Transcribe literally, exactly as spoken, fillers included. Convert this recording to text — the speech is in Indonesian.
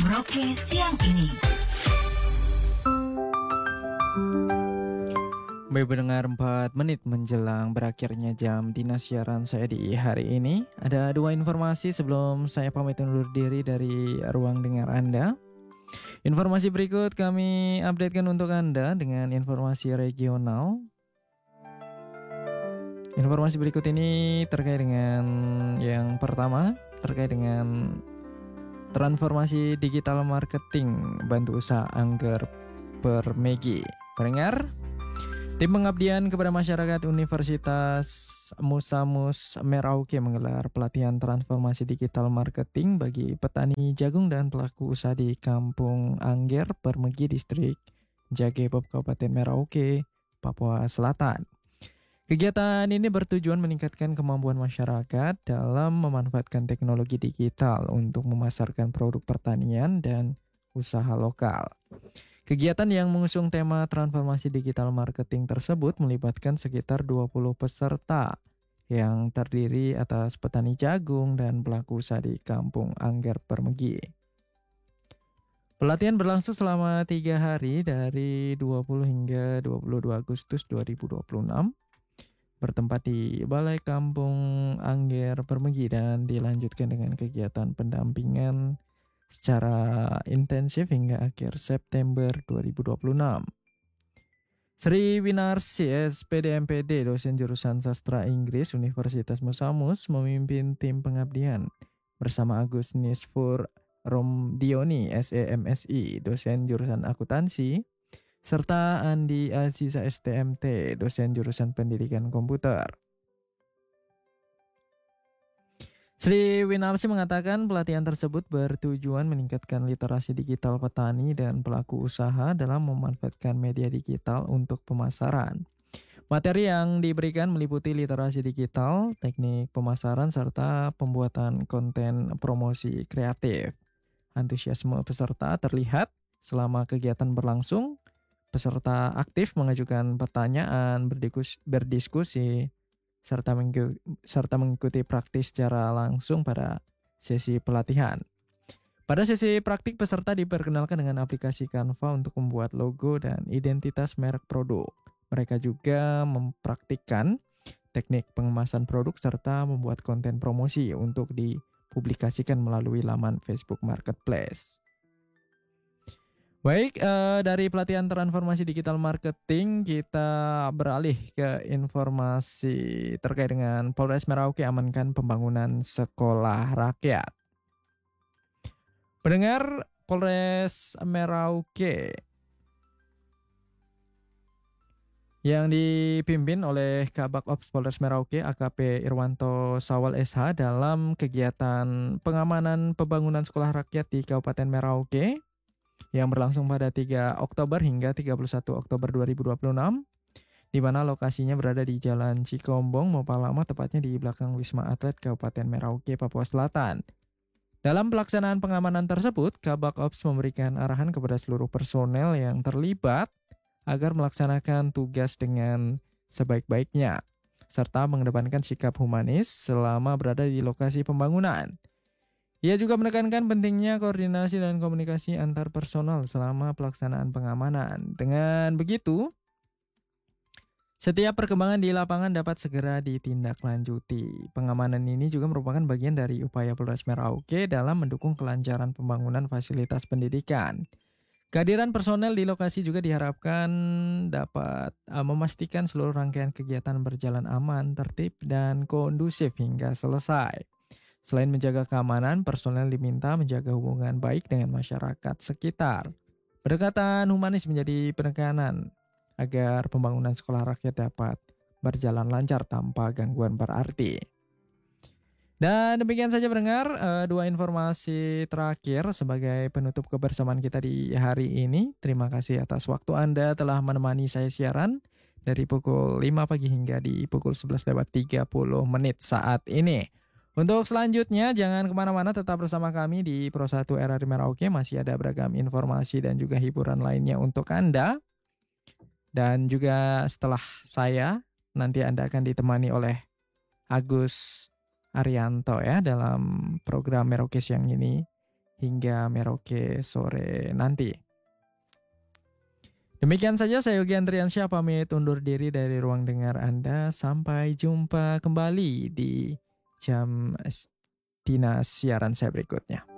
Merauke siang ini. Baik pendengar, empat menit menjelang berakhirnya jam dinas siaran saya di hari ini. Ada dua informasi sebelum saya pamit undur diri dari ruang dengar Anda. Informasi berikut kami updatekan untuk Anda dengan informasi regional. Informasi berikut ini terkait dengan yang pertama, terkait dengan transformasi digital marketing bantu usaha Angger Permegi. Pendengar, tim pengabdian kepada masyarakat Universitas Musamus Merauke menggelar pelatihan transformasi digital marketing bagi petani jagung dan pelaku usaha di Kampung Angger Permegi, Distrik Jagepop, Kabupaten Merauke, Papua Selatan. Kegiatan ini bertujuan meningkatkan kemampuan masyarakat dalam memanfaatkan teknologi digital untuk memasarkan produk pertanian dan usaha lokal. Kegiatan yang mengusung tema transformasi digital marketing tersebut melibatkan sekitar dua puluh peserta yang terdiri atas petani jagung dan pelaku usaha di Kampung Angger Permegi. Pelatihan berlangsung selama tiga hari dari dua puluh hingga dua puluh dua Agustus dua ribu dua puluh enam. Bertempat di Balai Kampung Angger Permegi dan dilanjutkan dengan kegiatan pendampingan secara intensif hingga akhir September dua ribu dua puluh enam. Sri Winarsi, S P D M P D, dosen jurusan sastra Inggris Universitas Musamus, memimpin tim pengabdian bersama Agus Nisfur Romdioni, S E M S I, dosen jurusan akuntansi, serta Andi Aziza S T M T, dosen jurusan pendidikan komputer. Sri Winarsi mengatakan pelatihan tersebut bertujuan meningkatkan literasi digital petani dan pelaku usaha dalam memanfaatkan media digital untuk pemasaran. Materi yang diberikan meliputi literasi digital, teknik pemasaran, serta pembuatan konten promosi kreatif. Antusiasme peserta terlihat selama kegiatan berlangsung. Peserta aktif mengajukan pertanyaan, berdiskusi, berdiskusi serta, mengikuti, serta mengikuti praktis secara langsung pada sesi pelatihan. Pada sesi praktik, peserta diperkenalkan dengan aplikasi Canva untuk membuat logo dan identitas merek produk. Mereka juga mempraktikkan teknik pengemasan produk serta membuat konten promosi untuk dipublikasikan melalui laman Facebook Marketplace. Baik, eh, dari pelatihan transformasi digital marketing kita beralih ke informasi terkait dengan Polres Merauke amankan pembangunan sekolah rakyat. Pendengar, Polres Merauke yang dipimpin oleh Kabak Ops Polres Merauke A K P Irwanto Sawal S H dalam kegiatan pengamanan pembangunan sekolah rakyat di Kabupaten Merauke yang berlangsung pada tiga Oktober hingga tiga puluh satu Oktober dua ribu dua puluh enam, di mana lokasinya berada di Jalan Cikombong, Mopalama, tepatnya di belakang Wisma Atlet Kabupaten Merauke, Papua Selatan. Dalam pelaksanaan pengamanan tersebut, Kabak Ops memberikan arahan kepada seluruh personel yang terlibat agar melaksanakan tugas dengan sebaik-baiknya, serta mengedepankan sikap humanis selama berada di lokasi pembangunan. Ia juga menekankan pentingnya koordinasi dan komunikasi antar personal selama pelaksanaan pengamanan. Dengan begitu, setiap perkembangan di lapangan dapat segera ditindaklanjuti. Pengamanan ini juga merupakan bagian dari upaya Polres Merauke dalam mendukung kelancaran pembangunan fasilitas pendidikan. Kehadiran personel di lokasi juga diharapkan dapat uh, memastikan seluruh rangkaian kegiatan berjalan aman, tertib, dan kondusif hingga selesai. Selain menjaga keamanan, personel diminta menjaga hubungan baik dengan masyarakat sekitar. Pendekatan humanis menjadi penekanan agar pembangunan sekolah rakyat dapat berjalan lancar tanpa gangguan berarti. Dan demikian saja pendengar, uh, dua informasi terakhir sebagai penutup kebersamaan kita di hari ini. Terima kasih atas waktu Anda telah menemani saya siaran dari pukul lima pagi hingga di pukul sebelas lewat tiga puluh menit saat ini. Untuk selanjutnya, jangan kemana-mana, tetap bersama kami di Pro satu R R I Merauke. Masih ada beragam informasi dan juga hiburan lainnya untuk Anda. Dan juga setelah saya, nanti Anda akan ditemani oleh Agus Arianto ya dalam program Merauke Siang ini, hingga Merauke sore nanti. Demikian saja, saya Yogi Andriansyah pamit undur diri dari ruang dengar Anda. Sampai jumpa kembali di jam Dina siaran saya berikutnya.